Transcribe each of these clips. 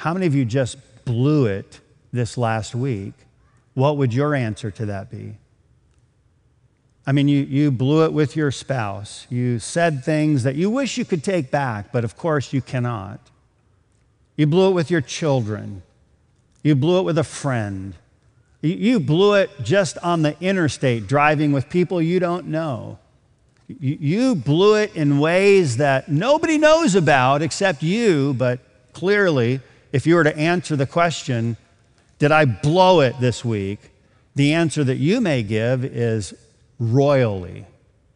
how many of you just blew it this last week? What would your answer to that be? I mean, you blew it with your spouse. You said things that you wish you could take back, but of course you cannot. You blew it with your children. You blew it with a friend. You blew it just on the interstate, driving with people you don't know. You blew it in ways that nobody knows about except you, but clearly, if you were to answer the question, did I blow it this week? The answer that you may give is royally.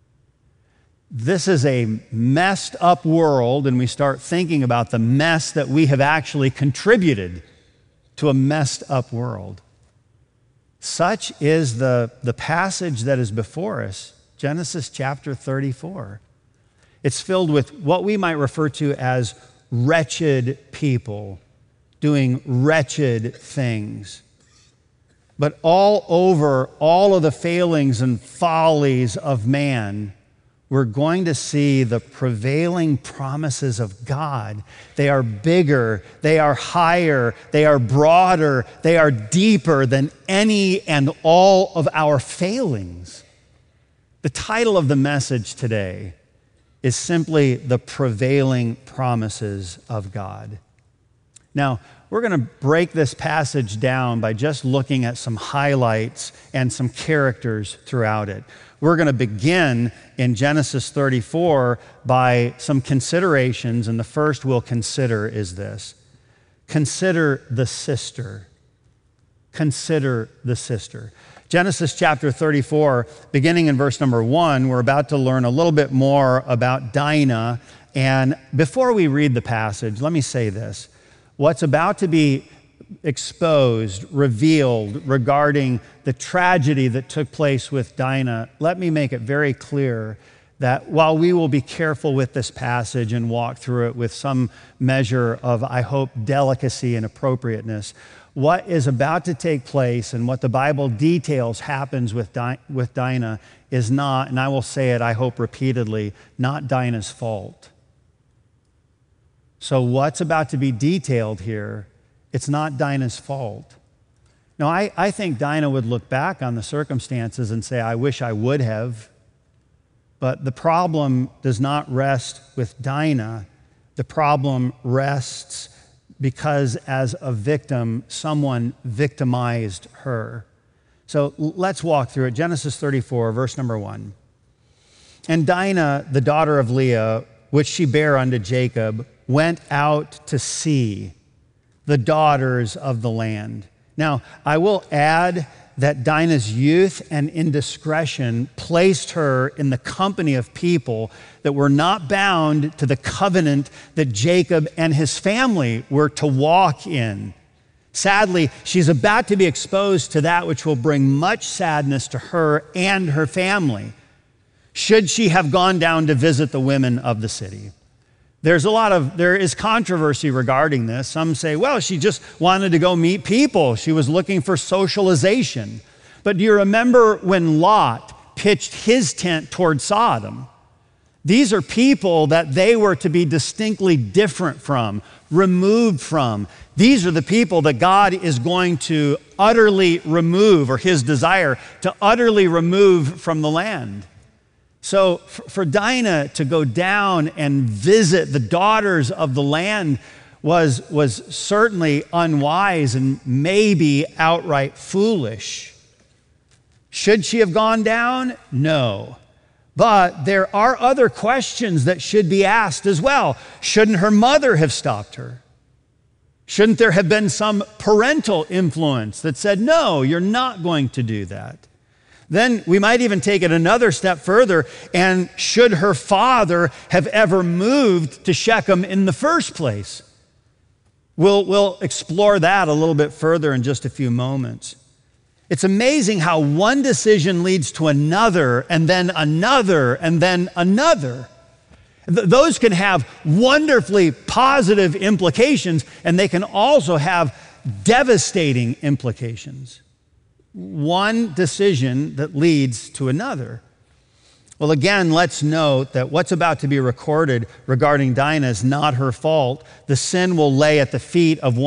This is a messed up world, and we start thinking about the mess that we have actually contributed to a messed up world. Such is the passage that is before us, Genesis chapter 34. It's filled with what we might refer to as wretched people doing wretched things. But all over all of the failings and follies of man, we're going to see the prevailing promises of God. They are bigger, they are higher, they are broader, they are deeper than any and all of our failings. The title of the message today is simply The Prevailing Promises of God. Now, we're going to break this passage down by just looking at some highlights and some characters throughout it. We're going to begin in Genesis 34 by some considerations, and the first we'll consider is this. Consider the sister. Consider the sister. Genesis chapter 34, beginning in verse number 1, we're about to learn a little bit more about Dinah. And before we read the passage, let me say this. What's about to be exposed, revealed regarding the tragedy that took place with Dinah, let me make it very clear that while we will be careful with this passage and walk through it with some measure of, I hope, delicacy and appropriateness, what is about to take place and what the Bible details happens with Dinah is not, and I will say it, I hope repeatedly, not Dinah's fault. So what's about to be detailed here, it's not Dinah's fault. Now, I think Dinah would look back on the circumstances and say, I wish I would have. But the problem does not rest with Dinah. The problem rests because as a victim, someone victimized her. So let's walk through it. Genesis 34, verse number 1. And Dinah, the daughter of Leah, which she bare unto Jacob, went out to see the daughters of the land. Now, I will add that Dinah's youth and indiscretion placed her in the company of people that were not bound to the covenant that Jacob and his family were to walk in. Sadly, she's about to be exposed to that which will bring much sadness to her and her family, should she have gone down to visit the women of the city. There is controversy regarding this. Some say, well, she just wanted to go meet people. She was looking for socialization. But do you remember when Lot pitched his tent toward Sodom? These are people that they were to be distinctly different from, removed from. These are the people that God is going to utterly remove, or his desire to utterly remove from the land. So for Dinah to go down and visit the daughters of the land was certainly unwise and maybe outright foolish. Should she have gone down? No. But there are other questions that should be asked as well. Shouldn't her mother have stopped her? Shouldn't there have been some parental influence that said, no, you're not going to do that? Then we might even take it another step further, and should her father have ever moved to Shechem in the first place? We'll explore that a little bit further in just a few moments. It's amazing how one decision leads to another, and then another, and then another. Those can have wonderfully positive implications, and they can also have devastating implications. One decision that leads to another. Well, again, let's note that what's about to be recorded regarding Dinah is not her fault. The sin will lay at the feet of one